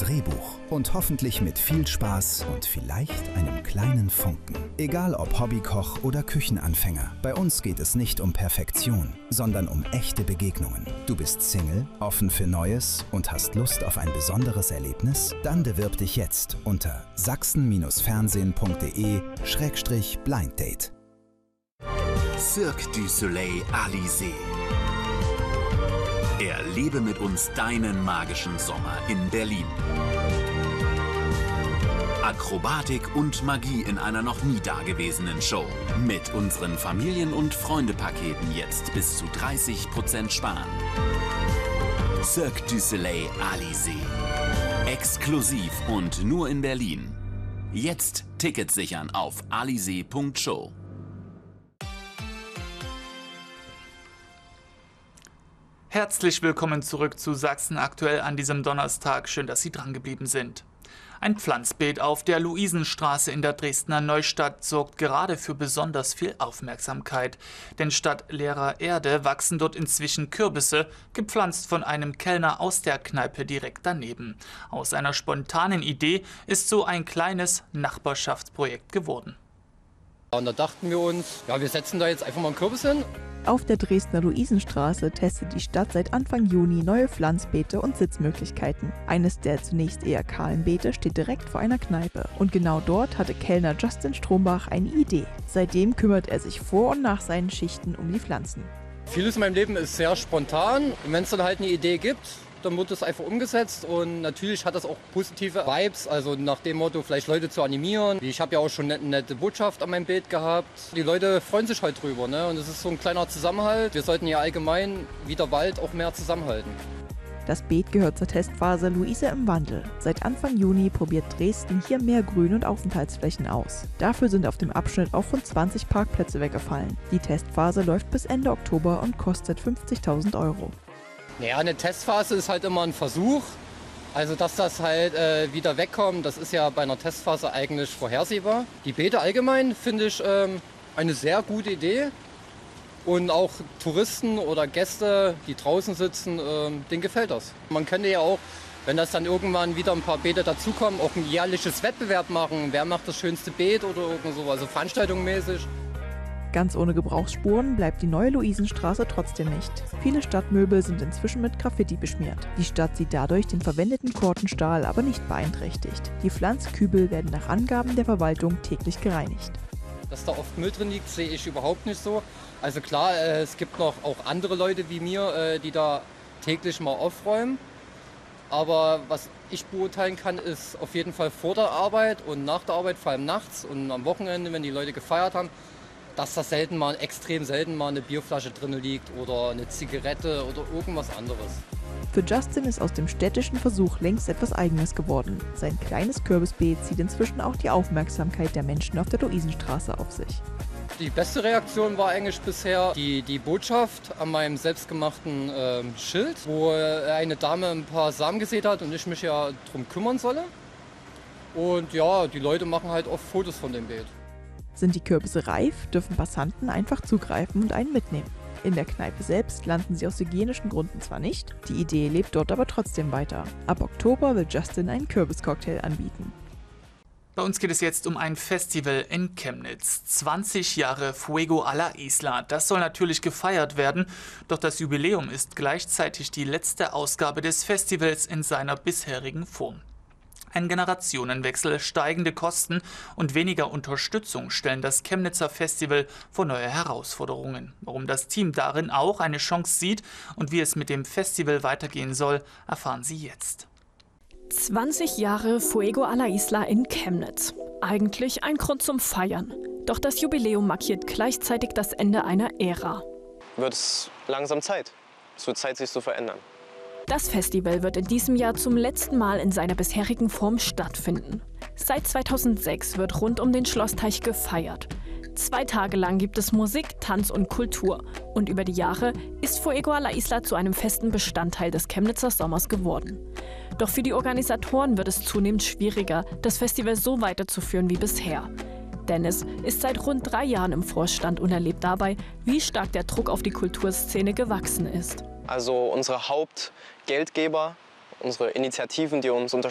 Drehbuch und hoffentlich mit viel Spaß und vielleicht einem kleinen Funken. Egal ob Hobbykoch oder Küchenanfänger, bei uns geht es nicht um Perfektion, sondern um echte Begegnungen. Du bist Single, offen für Neues und hast Lust auf ein besonderes Erlebnis? Dann bewirb dich jetzt unter sachsen-fernsehen.de/blinddate. Cirque du Soleil Alizé. Erlebe mit uns deinen magischen Sommer in Berlin. Akrobatik und Magie in einer noch nie dagewesenen Show. Mit unseren Familien- und Freunde-Paketen jetzt bis zu 30% sparen. Cirque du Soleil Alizé. Exklusiv und nur in Berlin. Jetzt Tickets sichern auf alizé.show. Herzlich willkommen zurück zu Sachsen aktuell an diesem Donnerstag. Schön, dass Sie drangeblieben sind. Ein Pflanzbeet auf der Luisenstraße in der Dresdner Neustadt sorgt gerade für besonders viel Aufmerksamkeit. Denn statt leerer Erde wachsen dort inzwischen Kürbisse, gepflanzt von einem Kellner aus der Kneipe direkt daneben. Aus einer spontanen Idee ist so ein kleines Nachbarschaftsprojekt geworden. Und da dachten wir uns, ja, wir setzen da jetzt einfach mal einen Kürbis hin. Auf der Dresdner Luisenstraße testet die Stadt seit Anfang Juni neue Pflanzbeete und Sitzmöglichkeiten. Eines der zunächst eher kahlen Beete steht direkt vor einer Kneipe. Und genau dort hatte Kellner Justin Strombach eine Idee. Seitdem kümmert er sich vor und nach seinen Schichten um die Pflanzen. Vieles in meinem Leben ist sehr spontan. Und wenn es dann halt eine Idee gibt, dann wird das einfach umgesetzt. Und natürlich hat das auch positive Vibes, also nach dem Motto, vielleicht Leute zu animieren. Ich habe ja auch schon eine nette Botschaft an meinem Bild gehabt. Die Leute freuen sich halt drüber, ne? Und es ist so ein kleiner Zusammenhalt. Wir sollten ja allgemein wie der Wald auch mehr zusammenhalten. Das Beet gehört zur Testphase Luise im Wandel. Seit Anfang Juni probiert Dresden hier mehr Grün- und Aufenthaltsflächen aus. Dafür sind auf dem Abschnitt auch rund 20 Parkplätze weggefallen. Die Testphase läuft bis Ende Oktober und kostet 50.000 €. Naja, eine Testphase ist halt immer ein Versuch. Also dass das halt wieder wegkommt, das ist ja bei einer Testphase eigentlich vorhersehbar. Die Beete allgemein finde ich eine sehr gute Idee. Und auch Touristen oder Gäste, die draußen sitzen, denen gefällt das. Man könnte ja auch, wenn das dann irgendwann wieder ein paar Beete dazukommen, auch ein jährliches Wettbewerb machen. Wer macht das schönste Beet oder irgend so, also veranstaltungsmäßig. Ganz ohne Gebrauchsspuren bleibt die neue Luisenstraße trotzdem nicht. Viele Stadtmöbel sind inzwischen mit Graffiti beschmiert. Die Stadt sieht dadurch den verwendeten Kortenstahl aber nicht beeinträchtigt. Die Pflanzkübel werden nach Angaben der Verwaltung täglich gereinigt. Dass da oft Müll drin liegt, sehe ich überhaupt nicht so. Also klar, es gibt noch auch andere Leute wie mir, die da täglich mal aufräumen. Aber was ich beurteilen kann, ist auf jeden Fall vor der Arbeit und nach der Arbeit, vor allem nachts und am Wochenende, wenn die Leute gefeiert haben, dass da extrem selten mal eine Bierflasche drin liegt oder eine Zigarette oder irgendwas anderes. Für Justin ist aus dem städtischen Versuch längst etwas Eigenes geworden. Sein kleines Kürbisbeet zieht inzwischen auch die Aufmerksamkeit der Menschen auf der Luisenstraße auf sich. Die beste Reaktion war eigentlich bisher die Botschaft an meinem selbstgemachten Schild, wo eine Dame ein paar Samen gesät hat und ich mich ja drum kümmern solle. Und ja, die Leute machen halt oft Fotos von dem Beet. Sind die Kürbisse reif, dürfen Passanten einfach zugreifen und einen mitnehmen. In der Kneipe selbst landen sie aus hygienischen Gründen zwar nicht, die Idee lebt dort aber trotzdem weiter. Ab Oktober will Justin einen Kürbiscocktail anbieten. Bei uns geht es jetzt um ein Festival in Chemnitz. 20 Jahre Fuego a la Isla. Das soll natürlich gefeiert werden, doch das Jubiläum ist gleichzeitig die letzte Ausgabe des Festivals in seiner bisherigen Form. Ein Generationenwechsel, steigende Kosten und weniger Unterstützung stellen das Chemnitzer Festival vor neue Herausforderungen. Warum das Team darin auch eine Chance sieht und wie es mit dem Festival weitergehen soll, erfahren Sie jetzt. 20 Jahre Fuego a la Isla in Chemnitz. Eigentlich ein Grund zum Feiern. Doch das Jubiläum markiert gleichzeitig das Ende einer Ära. Wird es langsam Zeit. Es wird Zeit, sich zu verändern. Das Festival wird in diesem Jahr zum letzten Mal in seiner bisherigen Form stattfinden. Seit 2006 wird rund um den Schlossteich gefeiert. 2 Tage lang gibt es Musik, Tanz und Kultur. Und über die Jahre ist Fuego a la Isla zu einem festen Bestandteil des Chemnitzer Sommers geworden. Doch für die Organisatoren wird es zunehmend schwieriger, das Festival so weiterzuführen wie bisher. Dennis ist seit rund 3 Jahren im Vorstand und erlebt dabei, wie stark der Druck auf die Kulturszene gewachsen ist. Also unsere Hauptgeldgeber, unsere Initiativen, die uns unterstützen,